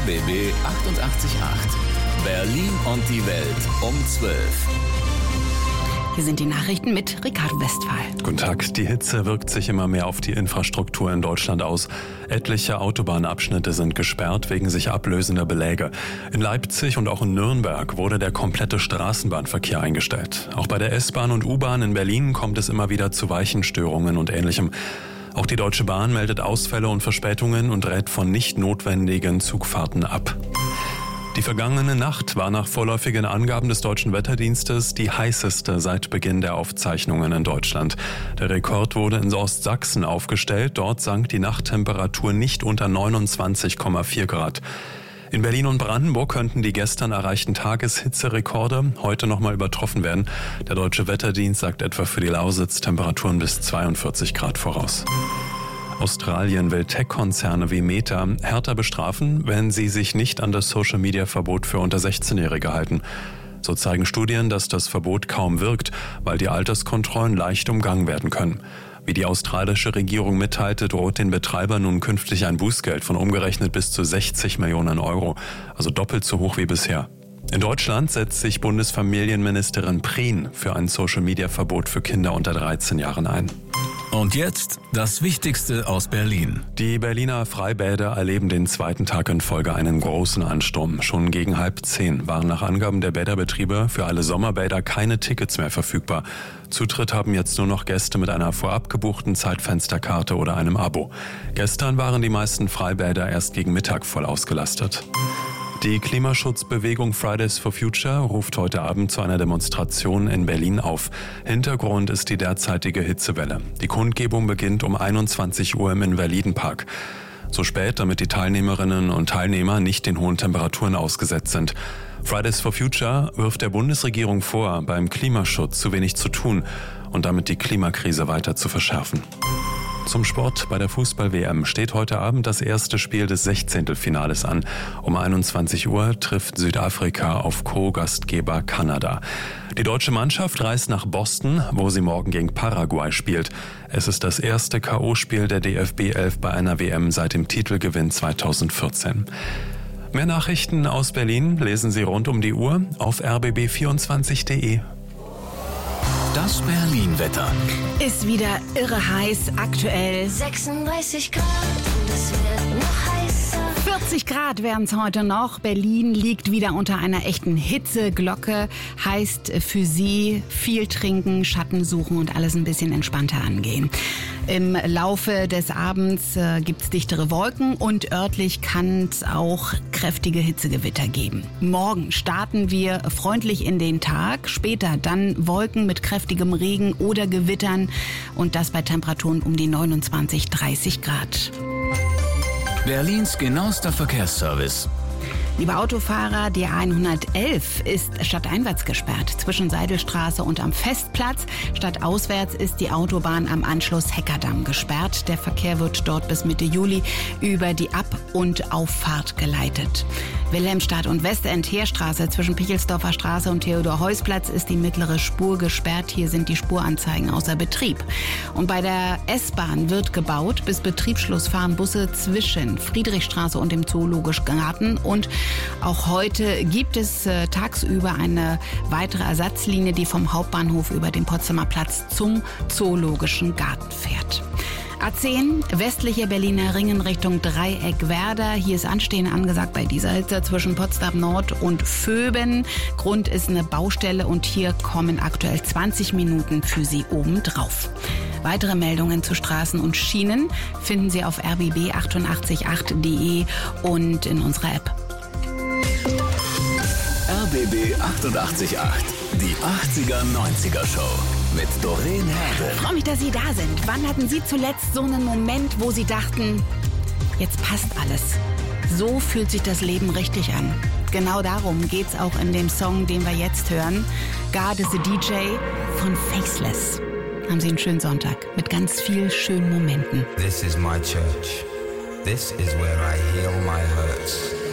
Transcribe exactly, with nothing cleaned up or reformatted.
B B achtundachtzig Komma acht. Berlin und die Welt um zwölf. Hier sind die Nachrichten mit Ricardo Westphal. Guten Tag. Die Hitze wirkt sich immer mehr auf die Infrastruktur in Deutschland aus. Etliche Autobahnabschnitte sind gesperrt wegen sich ablösender Beläge. In Leipzig und auch in Nürnberg wurde der komplette Straßenbahnverkehr eingestellt. Auch bei der S-Bahn und U-Bahn in Berlin kommt es immer wieder zu Weichenstörungen und Ähnlichem. Auch die Deutsche Bahn meldet Ausfälle und Verspätungen und rät von nicht notwendigen Zugfahrten ab. Die vergangene Nacht war nach vorläufigen Angaben des Deutschen Wetterdienstes die heißeste seit Beginn der Aufzeichnungen in Deutschland. Der Rekord wurde in Ostsachsen aufgestellt. Dort sank die Nachttemperatur nicht unter neunundzwanzig Komma vier Grad. In Berlin und Brandenburg könnten die gestern erreichten Tageshitzerekorde heute nochmal übertroffen werden. Der Deutsche Wetterdienst sagt etwa für die Lausitz Temperaturen bis zweiundvierzig Grad voraus. Australien will Tech-Konzerne wie Meta härter bestrafen, wenn sie sich nicht an das Social-Media-Verbot für unter sechzehnjährige halten. So zeigen Studien, dass das Verbot kaum wirkt, weil die Alterskontrollen leicht umgangen werden können. Wie die australische Regierung mitteilte, droht den Betreibern nun künftig ein Bußgeld von umgerechnet bis zu sechzig Millionen Euro, also doppelt so hoch wie bisher. In Deutschland setzt sich Bundesfamilienministerin Prien für ein Social-Media-Verbot für Kinder unter dreizehn Jahren ein. Und jetzt das Wichtigste aus Berlin. Die Berliner Freibäder erleben den zweiten Tag in Folge einen großen Ansturm. Schon gegen halb zehn waren nach Angaben der Bäderbetriebe für alle Sommerbäder keine Tickets mehr verfügbar. Zutritt haben jetzt nur noch Gäste mit einer vorab gebuchten Zeitfensterkarte oder einem Abo. Gestern waren die meisten Freibäder erst gegen Mittag voll ausgelastet. Die Klimaschutzbewegung Fridays for Future ruft heute Abend zu einer Demonstration in Berlin auf. Hintergrund ist die derzeitige Hitzewelle. Die Kundgebung beginnt um einundzwanzig Uhr im Invalidenpark. So spät, damit die Teilnehmerinnen und Teilnehmer nicht den hohen Temperaturen ausgesetzt sind. Fridays for Future wirft der Bundesregierung vor, beim Klimaschutz zu wenig zu tun und damit die Klimakrise weiter zu verschärfen. Zum Sport. Bei der Fußball-W M steht heute Abend das erste Spiel des Sechzehntelfinales an. Um einundzwanzig Uhr trifft Südafrika auf Co-Gastgeber Kanada. Die deutsche Mannschaft reist nach Boston, wo sie morgen gegen Paraguay spielt. Es ist das erste K O-Spiel der D F B elf bei einer W M seit dem Titelgewinn zweitausendvierzehn. Mehr Nachrichten aus Berlin lesen Sie rund um die Uhr auf r b b vierundzwanzig punkt d e. Das Berlin-Wetter. Ist wieder irre heiß, aktuell sechsunddreißig Grad und es wird noch heißer. vierzig Grad werden es heute noch. Berlin liegt wieder unter einer echten Hitzeglocke. Heißt für Sie viel trinken, Schatten suchen und alles ein bisschen entspannter angehen. Im Laufe des Abends äh, gibt es dichtere Wolken und örtlich kann es auch kräftige Hitzegewitter geben. Morgen starten wir freundlich in den Tag, später dann Wolken mit kräftigem Regen oder Gewittern und das bei Temperaturen um die neunundzwanzig, dreißig Grad. Berlins genauester Verkehrsservice. Liebe Autofahrer, die A hundertelf ist stadteinwärts gesperrt, zwischen Seidelstraße und am Festplatz. Stadtauswärts ist die Autobahn am Anschluss Heckerdamm gesperrt. Der Verkehr wird dort bis Mitte Juli über die Ab- und Auffahrt geleitet. Wilhelmstadt und Westend-Heerstraße zwischen Pichelsdorfer Straße und Theodor-Heuss-Platz ist die mittlere Spur gesperrt. Hier sind die Spuranzeigen außer Betrieb. Und bei der S-Bahn wird gebaut. Bis Betriebsschluss fahren Busse zwischen Friedrichstraße und dem Zoologischen Garten. Und auch heute gibt es äh, tagsüber eine weitere Ersatzlinie, die vom Hauptbahnhof über den Potsdamer Platz zum Zoologischen Garten fährt. A zehn, westliche Berliner Ringen Richtung Dreieck-Werder. Hier ist Anstehen angesagt bei dieser Hitze zwischen Potsdam Nord und Vöben. Grund ist eine Baustelle und hier kommen aktuell zwanzig Minuten für Sie obendrauf. Weitere Meldungen zu Straßen und Schienen finden Sie auf r b b achtundachtzig Komma acht punkt d e und in unserer App. R B B achtundachtzig Komma acht, die achtziger-neunziger-Show mit Doreen Herbe. Ich freue mich, dass Sie da sind. Wann hatten Sie zuletzt so einen Moment, wo Sie dachten, jetzt passt alles? So fühlt sich das Leben richtig an. Genau darum geht's auch in dem Song, den wir jetzt hören. God is a D J von Faceless. Haben Sie einen schönen Sonntag mit ganz viel schönen Momenten. This is my church. This is where I heal my hurts.